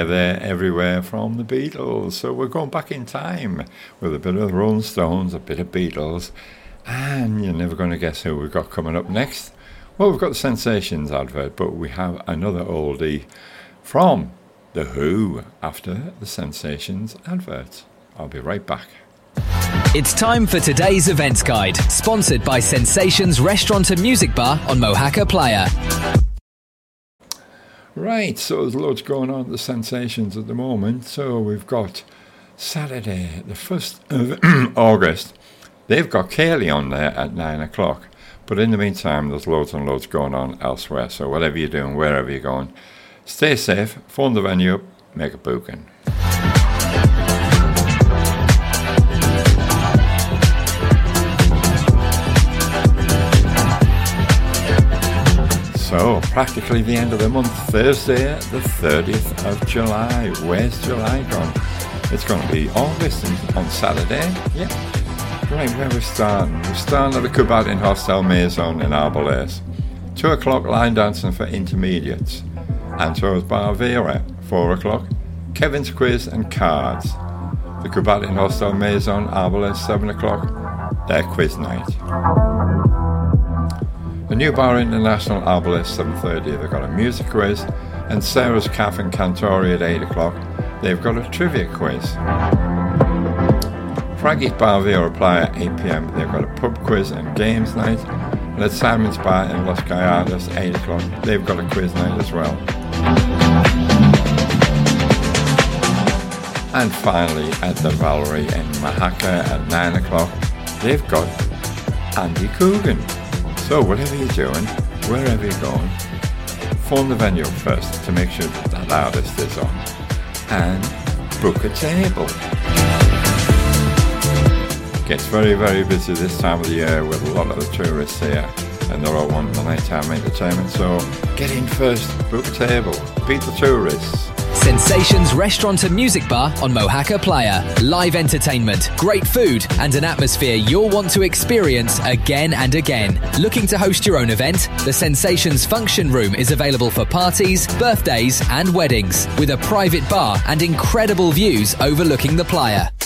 Here, There, Everywhere from the Beatles. So we're going back in time with a bit of Rolling Stones, a bit of Beatles, and you're never going to guess who we've got coming up next. Well, we've got the Sensations advert, but we have another oldie from The Who after the Sensations advert. I'll be right back. It's time for today's events guide, sponsored by Sensations Restaurant and Music Bar on Mohaca Playa. Right, so there's loads going on at the Sensations at the moment. So we've got Saturday, the 1st of August. They've got Kaylee on there at 9 o'clock. But in the meantime, there's loads and loads going on elsewhere. So whatever you're doing, wherever you're going, stay safe, phone the venue up, make a booking. So, practically the end of the month, Thursday, the 30th of July. Where's July gone? It's going to be August on Saturday. Yeah. Right, where we're starting? We're starting at the Cubatin Hostel Maison in Arboles. 2 o'clock, line dancing for intermediates. Anto's Bar Vera, 4 o'clock. Kevin's Quiz and Cards. The Cubatin Hostel Maison, Arboles, 7 o'clock. Their quiz night. The New Bar International Arboles, 7:30, they've got a music quiz, and Sarah's Cafe and Cantori at 8 o'clock, they've got a trivia quiz. Frankie's Bar Vera Playa at 8 p.m, they've got a pub quiz and games night, and at Simon's Bar in Los Gallardos, 8 o'clock, they've got a quiz night as well. And finally, at the Valerie in Mohaca at 9 o'clock, they've got Andy Coogan. So whatever you're doing, wherever you're going, phone the venue first to make sure that artist is on and book a table. Gets very, very busy this time of the year with a lot of the tourists here, and they're all wanting the nighttime entertainment, so get in first, book a table, beat the tourists. Sensations Restaurant and Music Bar on Mohaca Playa. Live entertainment, great food, and an atmosphere you'll want to experience again and again. Looking to host your own event? The Sensations Function Room is available for parties, birthdays, and weddings, with a private bar and incredible views overlooking the playa.